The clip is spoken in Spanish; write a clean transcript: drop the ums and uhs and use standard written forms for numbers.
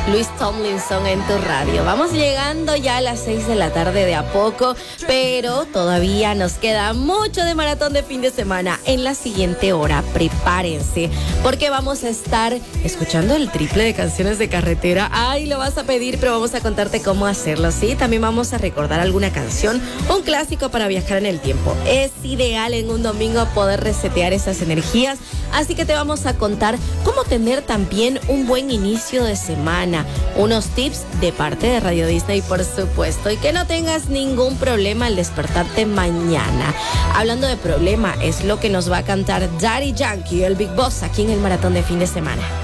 Luis Tomlinson en tu radio. Vamos llegando ya a las 6 de la tarde de a poco, pero todavía nos queda mucho de maratón de fin de semana. En la siguiente hora, prepárense, porque vamos a estar escuchando el triple de canciones de carretera. Ay, lo vas a pedir, pero vamos a contarte cómo hacerlo, ¿sí? También vamos a recordar alguna canción, un clásico para viajar en el tiempo. Es ideal en un domingo poder resetear esas energías, así que te vamos a contar cómo tener también un buen inicio de semana, unos tips de parte de Radio Disney, por supuesto, y que no tengas ningún problema al despertarte mañana. Hablando de problema, es lo que nos va a cantar Daddy Yankee, el Big Boss, aquí en el maratón de fin de semana.